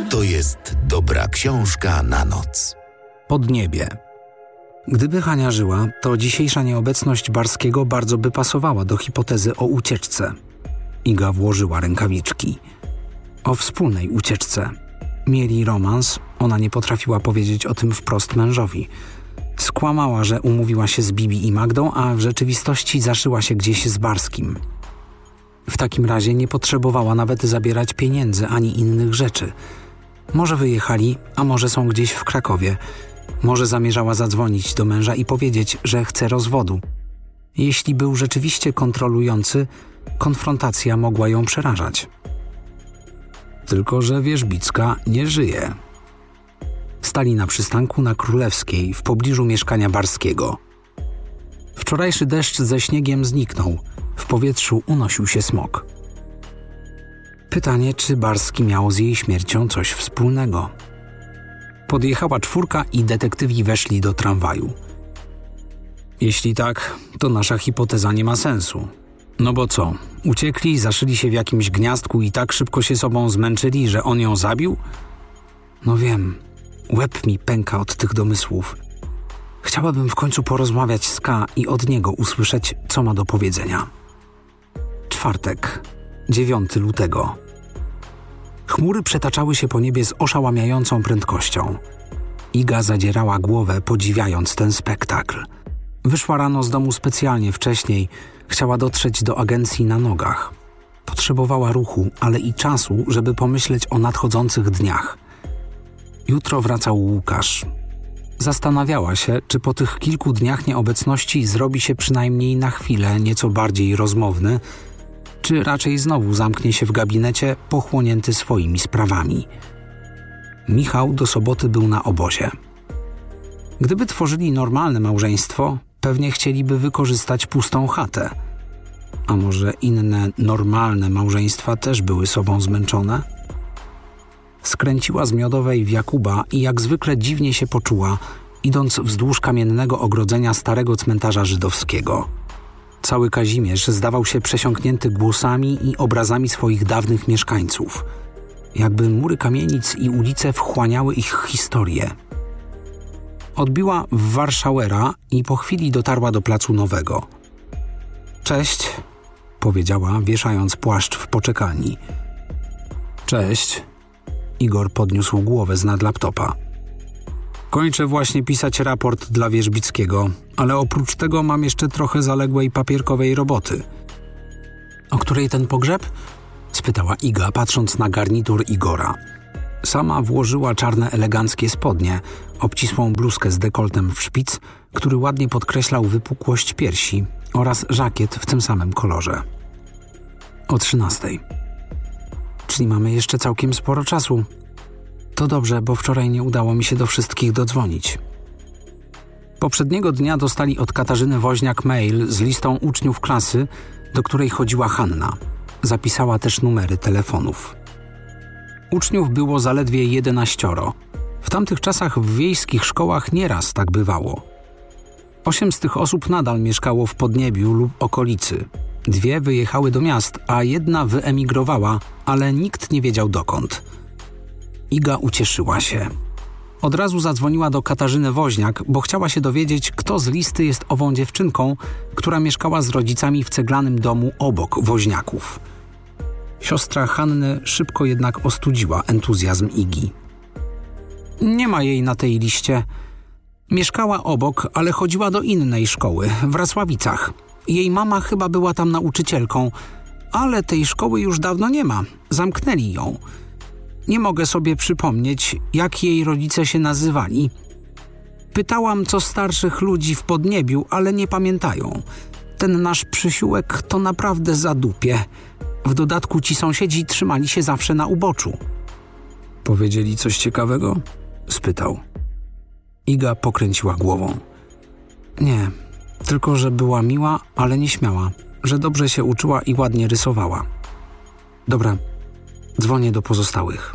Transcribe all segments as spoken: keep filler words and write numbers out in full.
To jest dobra książka na noc. Podniebie. Gdyby Hania żyła, to dzisiejsza nieobecność Barskiego bardzo by pasowała do hipotezy o ucieczce. Iga włożyła rękawiczki. O wspólnej ucieczce. Mieli romans, ona nie potrafiła powiedzieć o tym wprost mężowi. Skłamała, że umówiła się z Bibi i Magdą, a w rzeczywistości zaszyła się gdzieś z Barskim. W takim razie nie potrzebowała nawet zabierać pieniędzy ani innych rzeczy. Może wyjechali, a może są gdzieś w Krakowie. Może zamierzała zadzwonić do męża i powiedzieć, że chce rozwodu. Jeśli był rzeczywiście kontrolujący, konfrontacja mogła ją przerażać. Tylko że Wierzbicka nie żyje. Stali na przystanku na Królewskiej, w pobliżu mieszkania Barskiego. Wczorajszy deszcz ze śniegiem zniknął. W powietrzu unosił się smog. Pytanie, czy Barski miał z jej śmiercią coś wspólnego. Podjechała czwórka i detektywi weszli do tramwaju. Jeśli tak, to nasza hipoteza nie ma sensu. No bo co, uciekli, zaszyli się w jakimś gniazdku i tak szybko się sobą zmęczyli, że on ją zabił? No wiem, łeb mi pęka od tych domysłów. Chciałabym w końcu porozmawiać z K i od niego usłyszeć, co ma do powiedzenia. Czwartek, dziewiątego lutego. Chmury przetaczały się po niebie z oszałamiającą prędkością. Iga zadzierała głowę, podziwiając ten spektakl. Wyszła rano z domu specjalnie wcześniej, chciała dotrzeć do agencji na nogach. Potrzebowała ruchu, ale i czasu, żeby pomyśleć o nadchodzących dniach. Jutro wracał Łukasz. Zastanawiała się, czy po tych kilku dniach nieobecności zrobi się przynajmniej na chwilę nieco bardziej rozmowny, czy raczej znowu zamknie się w gabinecie, pochłonięty swoimi sprawami. Michał do soboty był na obozie. Gdyby tworzyli normalne małżeństwo, pewnie chcieliby wykorzystać pustą chatę. A może inne normalne małżeństwa też były sobą zmęczone? Skręciła z Miodowej w Jakuba i jak zwykle dziwnie się poczuła, idąc wzdłuż kamiennego ogrodzenia starego cmentarza żydowskiego. Cały Kazimierz zdawał się przesiąknięty głosami i obrazami swoich dawnych mieszkańców. Jakby mury kamienic i ulice wchłaniały ich historię. Odbiła w Warszauera i po chwili dotarła do placu Nowego. Cześć, powiedziała, wieszając płaszcz w poczekalni. Cześć. Igor podniósł głowę z nad laptopa. Kończę właśnie pisać raport dla Wierzbickiego, ale oprócz tego mam jeszcze trochę zaległej papierkowej roboty. O której ten pogrzeb? Spytała Iga, patrząc na garnitur Igora. Sama włożyła czarne eleganckie spodnie, obcisłą bluzkę z dekoltem w szpic, który ładnie podkreślał wypukłość piersi, oraz żakiet w tym samym kolorze. O trzynastej. Czyli mamy jeszcze całkiem sporo czasu. To dobrze, bo wczoraj nie udało mi się do wszystkich dodzwonić. Poprzedniego dnia dostali od Katarzyny Woźniak mail z listą uczniów klasy, do której chodziła Hanna. Zapisała też numery telefonów. Uczniów było zaledwie jedenaścioro. W tamtych czasach w wiejskich szkołach nieraz tak bywało. Osiem z tych osób nadal mieszkało w Podniebiu lub okolicy. Dwie wyjechały do miast, a jedna wyemigrowała, ale nikt nie wiedział dokąd. Iga ucieszyła się. Od razu zadzwoniła do Katarzyny Woźniak, bo chciała się dowiedzieć, kto z listy jest ową dziewczynką, która mieszkała z rodzicami w ceglanym domu obok Woźniaków. Siostra Hanny szybko jednak ostudziła entuzjazm Igi. Nie ma jej na tej liście. Mieszkała obok, ale chodziła do innej szkoły, w Rasławicach. Jej mama chyba była tam nauczycielką, ale tej szkoły już dawno nie ma. Zamknęli ją. Nie mogę sobie przypomnieć, jak jej rodzice się nazywali. Pytałam co starszych ludzi w Podniebiu, ale nie pamiętają. Ten nasz Przysiółek to naprawdę zadupie. W dodatku ci sąsiedzi trzymali się zawsze na uboczu. Powiedzieli coś ciekawego? Spytał. Iga pokręciła głową. Nie, tylko że była miła, ale nieśmiała, że dobrze się uczyła i ładnie rysowała. Dobra, dzwonię do pozostałych.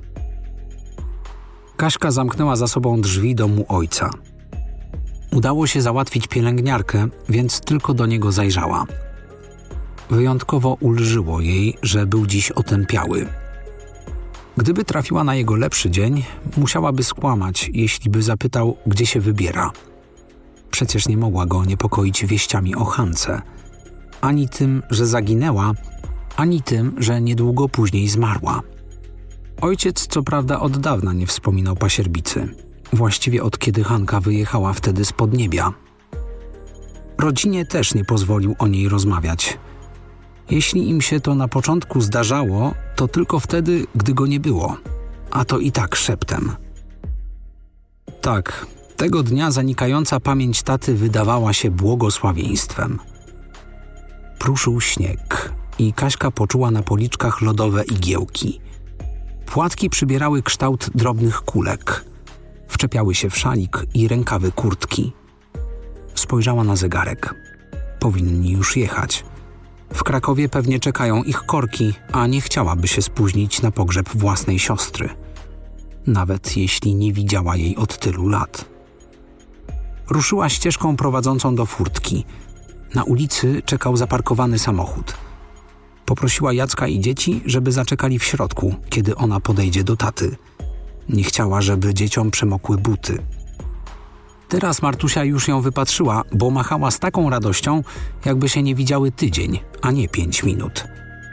Kaśka zamknęła za sobą drzwi domu ojca. Udało się załatwić pielęgniarkę, więc tylko do niego zajrzała. Wyjątkowo ulżyło jej, że był dziś otępiały. Gdyby trafiła na jego lepszy dzień, musiałaby skłamać, jeśli by zapytał, gdzie się wybiera. Przecież nie mogła go niepokoić wieściami o Hance. Ani tym, że zaginęła, ani tym, że niedługo później zmarła. Ojciec co prawda od dawna nie wspominał pasierbicy. Właściwie od kiedy Hanka wyjechała wtedy z Podniebia. Rodzinie też nie pozwolił o niej rozmawiać. Jeśli im się to na początku zdarzało, to tylko wtedy, gdy go nie było. A to i tak szeptem. Tak, tego dnia zanikająca pamięć taty wydawała się błogosławieństwem. Pruszył śnieg i Kaśka poczuła na policzkach lodowe igiełki. Płatki przybierały kształt drobnych kulek. Wczepiały się w szalik i rękawy kurtki. Spojrzała na zegarek. Powinni już jechać. W Krakowie pewnie czekają ich korki, a nie chciałaby się spóźnić na pogrzeb własnej siostry. Nawet jeśli nie widziała jej od tylu lat. Ruszyła ścieżką prowadzącą do furtki. Na ulicy czekał zaparkowany samochód. Poprosiła Jacka i dzieci, żeby zaczekali w środku, kiedy ona podejdzie do taty. Nie chciała, żeby dzieciom przemokły buty. Teraz Martusia już ją wypatrzyła, bo machała z taką radością, jakby się nie widziały tydzień, a nie pięć minut.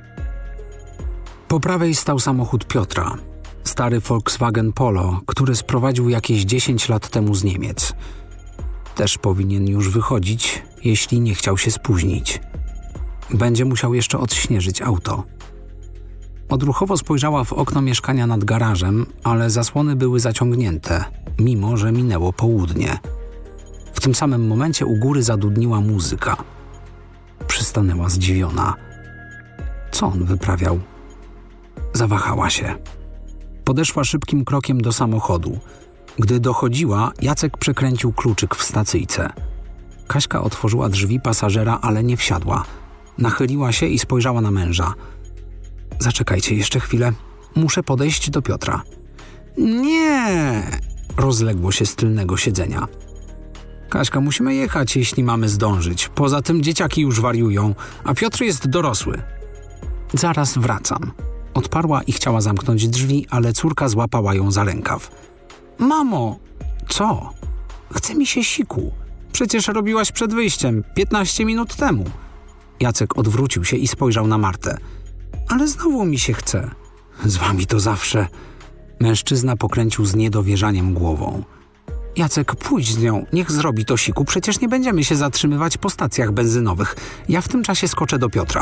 Po prawej stał samochód Piotra. Stary Volkswagen Polo, który sprowadził jakieś dziesięć lat temu z Niemiec. Też powinien już wychodzić, jeśli nie chciał się spóźnić. Będzie musiał jeszcze odśnieżyć auto. Odruchowo spojrzała w okno mieszkania nad garażem, ale zasłony były zaciągnięte, mimo że minęło południe. W tym samym momencie u góry zadudniła muzyka. Przystanęła zdziwiona. Co on wyprawiał? Zawahała się. Podeszła szybkim krokiem do samochodu. Gdy dochodziła, Jacek przekręcił kluczyk w stacyjce. Kaśka otworzyła drzwi pasażera, ale nie wsiadła. Nachyliła się i spojrzała na męża. Zaczekajcie jeszcze chwilę. Muszę podejść do Piotra. Nie! Rozległo się z tylnego siedzenia. Kaśka, musimy jechać, jeśli mamy zdążyć. Poza tym dzieciaki już wariują, a Piotr jest dorosły. Zaraz wracam. Odparła i chciała zamknąć drzwi, ale córka złapała ją za rękaw. Mamo! Co? Chce mi się siku. Przecież robiłaś przed wyjściem, piętnaście minut temu. Jacek odwrócił się i spojrzał na Martę. Ale znowu mi się chce. Z wami to zawsze. Mężczyzna pokręcił z niedowierzaniem głową. Jacek, pójdź z nią, niech zrobi to siku, przecież nie będziemy się zatrzymywać po stacjach benzynowych. Ja w tym czasie skoczę do Piotra.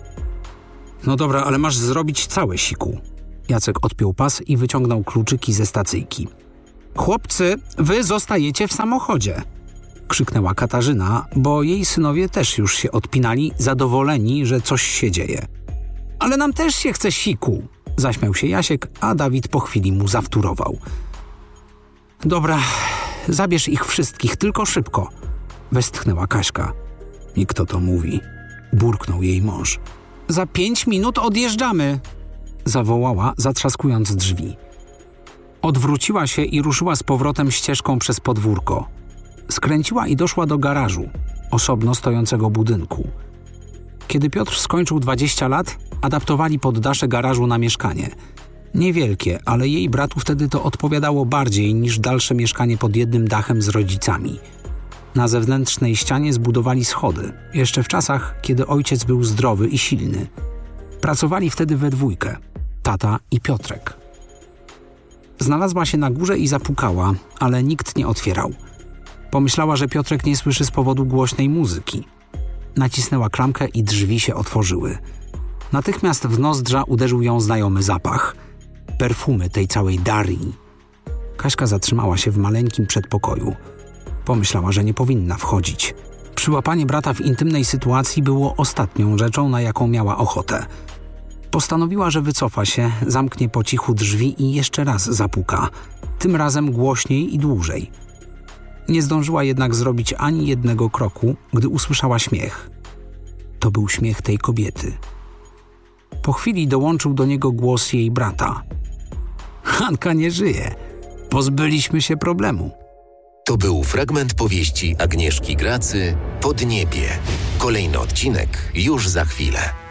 No dobra, ale masz zrobić całe siku. Jacek odpiął pas i wyciągnął kluczyki ze stacyjki. Chłopcy, wy zostajecie w samochodzie. Krzyknęła Katarzyna, bo jej synowie też już się odpinali, zadowoleni, że coś się dzieje. Ale nam też się chce siku, zaśmiał się Jasiek, a Dawid po chwili mu zawtórował. Dobra, zabierz ich wszystkich, tylko szybko, westchnęła Kaśka. I kto to mówi? Burknął jej mąż. Za pięć minut odjeżdżamy, zawołała, zatrzaskując drzwi. Odwróciła się i ruszyła z powrotem ścieżką przez podwórko. Skręciła i doszła do garażu, osobno stojącego budynku. Kiedy Piotr skończył dwadzieścia lat, adaptowali poddasze garażu na mieszkanie. Niewielkie, ale jej bratu wtedy to odpowiadało bardziej niż dalsze mieszkanie pod jednym dachem z rodzicami. Na zewnętrznej ścianie zbudowali schody, jeszcze w czasach, kiedy ojciec był zdrowy i silny. Pracowali wtedy we dwójkę, tata i Piotrek. Znalazła się na górze i zapukała, ale nikt nie otwierał. Pomyślała, że Piotrek nie słyszy z powodu głośnej muzyki. Nacisnęła klamkę i drzwi się otworzyły. Natychmiast w nozdrza uderzył ją znajomy zapach. Perfumy tej całej Darii. Kaśka zatrzymała się w maleńkim przedpokoju. Pomyślała, że nie powinna wchodzić. Przyłapanie brata w intymnej sytuacji było ostatnią rzeczą, na jaką miała ochotę. Postanowiła, że wycofa się, zamknie po cichu drzwi i jeszcze raz zapuka. Tym razem głośniej i dłużej. Nie zdążyła jednak zrobić ani jednego kroku, gdy usłyszała śmiech. To był śmiech tej kobiety. Po chwili dołączył do niego głos jej brata. Hanka nie żyje. Pozbyliśmy się problemu. To był fragment powieści Agnieszki Gracy Podniebie. Kolejny odcinek już za chwilę.